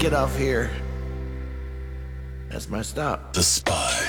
get off here. That's my stop. The Spy.